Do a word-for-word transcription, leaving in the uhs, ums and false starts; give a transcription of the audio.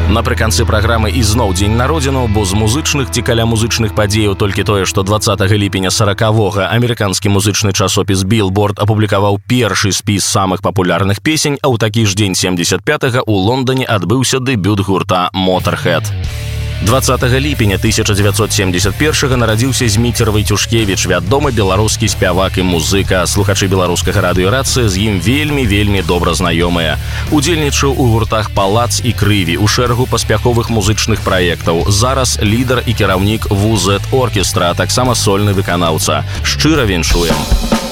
Напрыканцы праграмы ізноў дзень на родзіну, бо з музычных ці каля музычных падзеяў толькі тое, што двадцатага ліпеня саракавога амерыканскі музычны часопіс Billboard апублікаваў першы спіс самых папулярных песень, а ў такі ж дзень семдзесят пятага ў Лондоне адбыўся дэбют гурта Motorhead. двадцатага ліпеня тысяча дзевяцьсот семдзесят першага нарадзіўся Зміцер Вайцюшкевіч, вядомы беларускі спявак і музыка. Слухачы беларускага радыёрацыі з ім вельмі-вельмі добра знаёмыя. Удзельнічаў у гуртах «Палац» і «Крыві», у шэрагу паспяховых музычных праектаў. Зараз лідар і кіраўнік ву зет Оркестра, а таксама сольны выканаўца. Шчыра віншуем!